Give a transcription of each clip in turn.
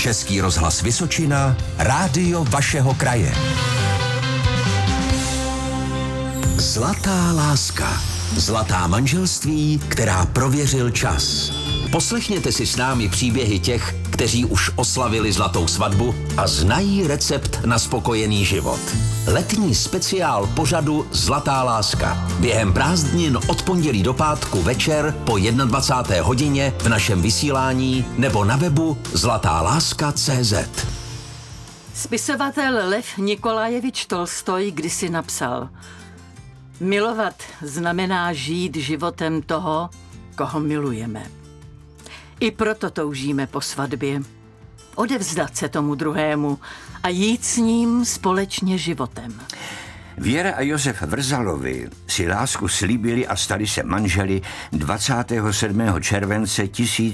Český rozhlas Vysočina, rádio vašeho kraje. Zlatá láska. Zlatá manželství, která prověřil čas. Poslechněte si s námi příběhy těch, kteří už oslavili zlatou svatbu a znají recept na spokojený život. Letní speciál pořadu Zlatá láska. Během prázdnin od pondělí do pátku večer po 21. hodině v našem vysílání nebo na webu zlatáláska.cz. Spisovatel Lev Nikolajevič Tolstoj kdysi napsal: milovat znamená žít životem toho, koho milujeme. I proto toužíme po svatbě. Odevzdat se tomu druhému a jít s ním společně životem. Věra a Josef Vrzalovi si lásku slíbili a stali se manželi 27. července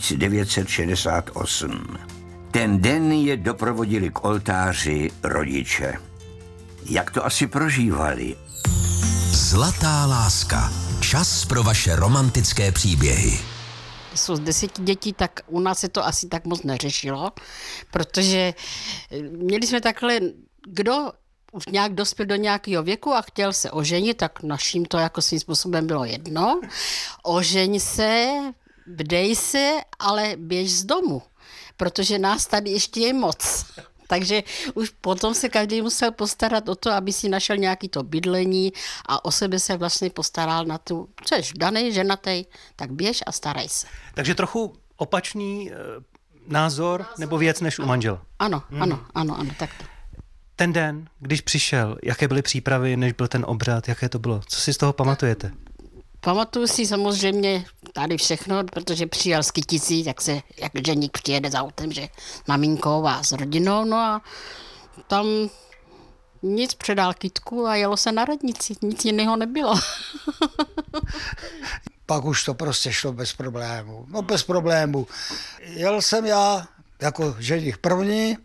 1968. Ten den je doprovodili k oltáři rodiče. Jak to asi prožívali? Zlatá láska. Čas pro vaše romantické příběhy. Jsou z 10 dětí, tak u nás se to asi tak moc neřešilo, protože měli jsme takhle, kdo už nějak dospěl do nějakého věku a chtěl se oženit, tak naším to jako svým způsobem bylo jedno. Ožeň se, vdej se, ale běž z domu, protože nás tady ještě je moc. Takže už potom se každý musel postarat o to, aby si našel nějaký to bydlení a o sebe se vlastně postaral na tu, co jsi danej, ženatej, tak běž a staraj se. Takže trochu opačný názor nebo věc než u manžela. Ano, takto. Ten den, když přišel, jaké byly přípravy, než byl ten obřad, jaké to bylo? Co si z toho pamatujete? Pamatuju si samozřejmě tady všechno, protože přijel z Kyticí, tak se, jak ženík přijede s autem, že s maminkou a s rodinou, no a tam nic, předal kytku a jelo se na radnici, nic jiného nebylo. Pak už to prostě šlo bez problémů. No bez problémů. Jel jsem já jako ženich první,